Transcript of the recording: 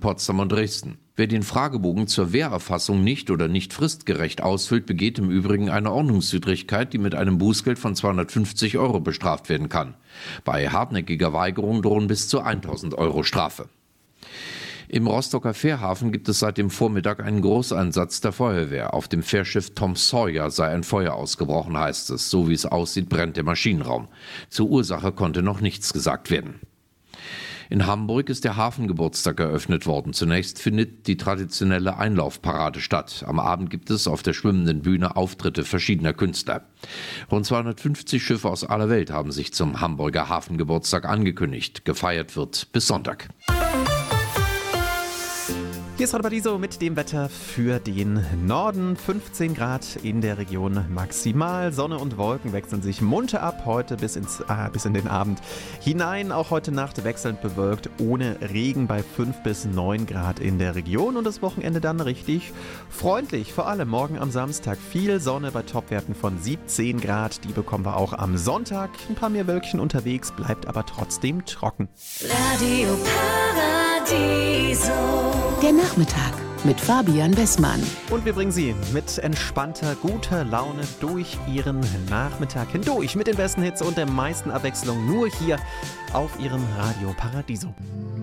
Potsdam und Dresden. Wer den Fragebogen zur Wehrerfassung nicht oder nicht fristgerecht ausfüllt, begeht im Übrigen eine Ordnungswidrigkeit, die mit einem Bußgeld von 250 € bestraft werden kann. Bei hartnäckiger Weigerung drohen bis zu 1.000 € Strafe. Im Rostocker Fährhafen gibt es seit dem Vormittag einen Großeinsatz der Feuerwehr. Auf dem Fährschiff Tom Sawyer sei ein Feuer ausgebrochen, heißt es. So wie es aussieht, brennt der Maschinenraum. Zur Ursache konnte noch nichts gesagt werden. In Hamburg ist der Hafengeburtstag eröffnet worden. Zunächst findet die traditionelle Einlaufparade statt. Am Abend gibt es auf der schwimmenden Bühne Auftritte verschiedener Künstler. Rund 250 Schiffe aus aller Welt haben sich zum Hamburger Hafengeburtstag angekündigt. Gefeiert wird bis Sonntag. Hier ist heute Paradiso mit dem Wetter für den Norden. 15 Grad in der Region maximal. Sonne und Wolken wechseln sich munter ab heute bis in den Abend hinein. Auch heute Nacht wechselnd bewölkt, ohne Regen bei 5 bis 9 Grad in der Region. Und das Wochenende dann richtig freundlich. Vor allem morgen am Samstag viel Sonne bei Topwerten von 17 Grad. Die bekommen wir auch am Sonntag. Ein paar mehr Wölkchen unterwegs, bleibt aber trotzdem trocken. Radio Paradiso. Der Nachmittag mit Fabian Bessmann. Und wir bringen Sie mit entspannter, guter Laune durch Ihren Nachmittag hindurch. Mit den besten Hits und der meisten Abwechslung nur hier auf Ihrem Radio Paradiso.